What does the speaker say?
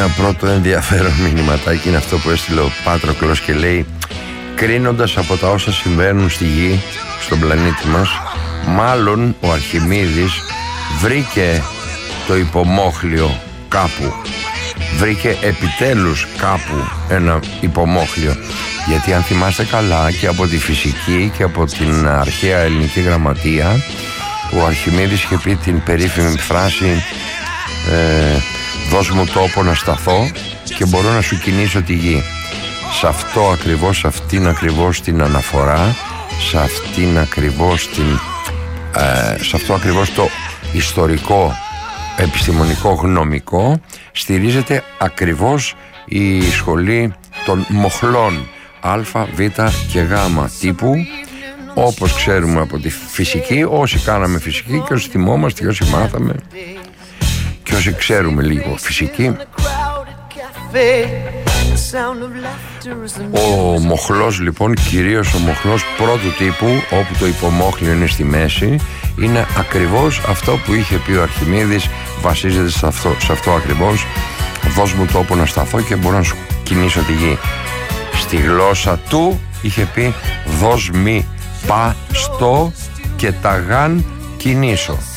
Ένα πρώτο ενδιαφέρον μηνυματάκι είναι αυτό που έστειλε ο Πάτροκλος και λέει: κρίνοντας από τα όσα συμβαίνουν στη γη, στον πλανήτη μας, μάλλον ο Αρχιμίδης βρήκε το υπομόχλιο κάπου. Βρήκε επιτέλους κάπου ένα υπομόχλιο. Γιατί αν θυμάστε καλά, και από τη φυσική και από την αρχαία ελληνική γραμματεία, ο Αρχιμίδης είχε πει την περίφημη φράση «Δώσ' μου τόπο να σταθώ και μπορώ να σου κινήσω τη γη». Σε αυτό ακριβώς, σε αυτήν ακριβώς την αναφορά, σε αυτό ακριβώς το ιστορικό επιστημονικό γνωμικό στηρίζεται ακριβώς η σχολή των μοχλών Α, Β και Γ τύπου, όπως ξέρουμε από τη φυσική, όσοι κάναμε φυσική και όσοι θυμόμαστε και όσοι μάθαμε και όσοι ξέρουμε λίγο φυσική. Ο μοχλός λοιπόν, κυρίως ο μοχλός πρώτου τύπου, όπου το υπομόχλιο είναι στη μέση, είναι ακριβώς αυτό που είχε πει ο Αρχιμίδης, βασίζεται σε αυτό ακριβώς. Δώσ' μου τόπο να σταθώ και μπορώ να σου κινήσω τη γη. Στη γλώσσα του είχε πει: δώσ' μη πα στο και τα γαν κινήσω.